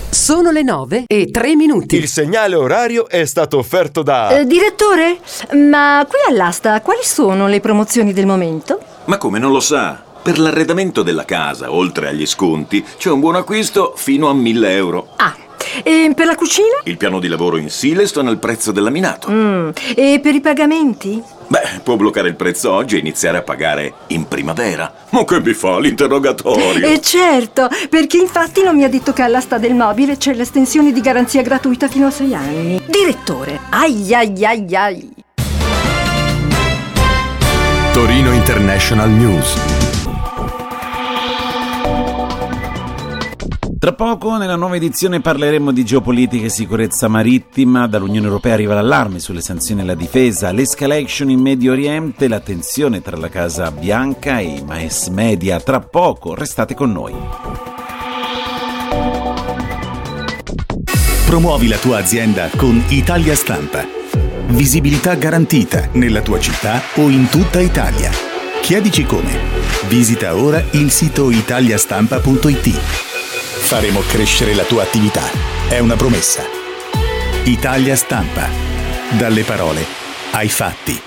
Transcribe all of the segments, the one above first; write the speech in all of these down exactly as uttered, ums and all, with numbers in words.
Sono le nove e tre minuti. Il segnale orario è stato offerto da... Eh, direttore, ma qui all'asta quali sono le promozioni del momento? Ma come, non lo sa? Per l'arredamento della casa, oltre agli sconti, c'è un buon acquisto fino a mille euro. Ah, e per la cucina? Il piano di lavoro in Silestone al prezzo del laminato. Mm. E per i pagamenti? Beh, può bloccare il prezzo oggi e iniziare a pagare in primavera. Ma che mi fa l'interrogatorio? E certo, perché infatti non mi ha detto che all'asta del mobile c'è l'estensione di garanzia gratuita fino a sei anni. Direttore, ai ai ai ai. Torino International News. Tra poco nella nuova edizione parleremo di geopolitica e sicurezza marittima. Dall'Unione Europea arriva l'allarme sulle sanzioni alla difesa, l'escalation in Medio Oriente, la tensione tra la Casa Bianca e i mass media. Tra poco, restate con noi. Promuovi la tua azienda con Italia Stampa. Visibilità garantita nella tua città o in tutta Italia. Chiedici come. Visita ora il sito italiastampa punto it. Faremo crescere la tua attività. È una promessa. Italia Stampa. Dalle parole ai fatti.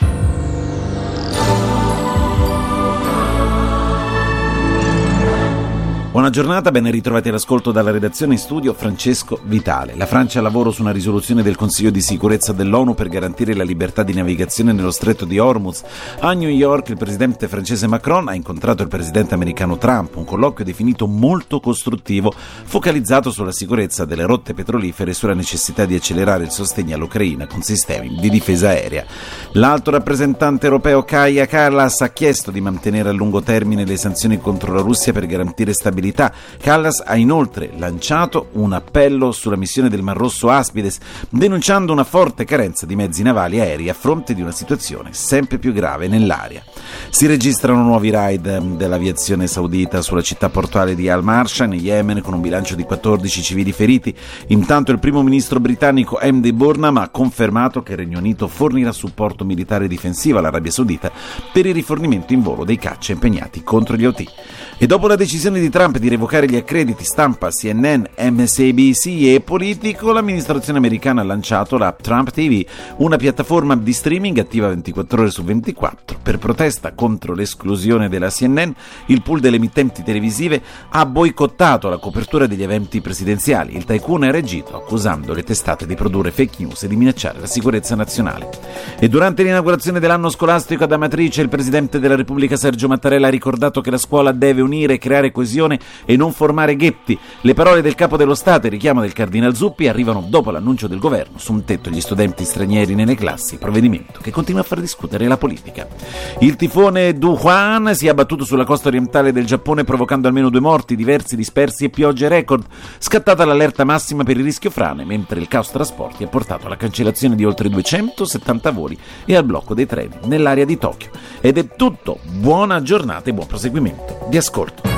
Buona giornata, ben ritrovati all'ascolto dalla redazione in studio Francesco Vitale. La Francia al lavoro su una risoluzione del Consiglio di sicurezza dell'ONU per garantire la libertà di navigazione nello stretto di Hormuz. A New York il presidente francese Macron ha incontrato il presidente americano Trump, un colloquio definito molto costruttivo, focalizzato sulla sicurezza delle rotte petrolifere e sulla necessità di accelerare il sostegno all'Ucraina con sistemi di difesa aerea. L'alto rappresentante europeo Kaja Kallas ha chiesto di mantenere a lungo termine le sanzioni contro la Russia per garantire stabilità. Kallas ha inoltre lanciato un appello sulla missione del Mar Rosso Aspides, denunciando una forte carenza di mezzi navali aerei a fronte di una situazione sempre più grave nell'area. Si registrano nuovi raid dell'aviazione saudita sulla città portuale di Al-Marsha in Yemen, con un bilancio di quattordici civili feriti. Intanto il primo ministro britannico Andy Burnham ha confermato che il Regno Unito fornirà supporto militare difensivo all'Arabia Saudita per il rifornimento in volo dei caccia impegnati contro gli Houthi. E dopo la decisione di Trump di revocare gli accrediti stampa C N N, M S N B C e Politico, l'amministrazione americana ha lanciato la Trump T V, una piattaforma di streaming attiva ventiquattro ore su ventiquattro. Per protesta contro l'esclusione della C N N, il pool delle emittenti televisive ha boicottato la copertura degli eventi presidenziali. Il tycoon ha reagito accusando le testate di produrre fake news e di minacciare la sicurezza nazionale. E durante l'inaugurazione dell'anno scolastico ad Amatrice, il presidente della Repubblica Sergio Mattarella ha ricordato che la scuola deve unire, creare coesione e non formare ghetti. Le parole del capo dello Stato e il richiamo del cardinal Zuppi arrivano dopo l'annuncio del governo su un tetto agli studenti stranieri nelle classi, provvedimento che continua a far discutere la politica. Il tifone Duhuan si è abbattuto sulla costa orientale del Giappone, provocando almeno due morti, diversi dispersi e piogge record. Scattata l'allerta massima per il rischio frane, mentre il caos trasporti ha portato alla cancellazione di oltre duecentosettanta voli e al blocco dei treni nell'area di Tokyo. Ed è tutto, buona giornata e buon proseguimento di ascolto.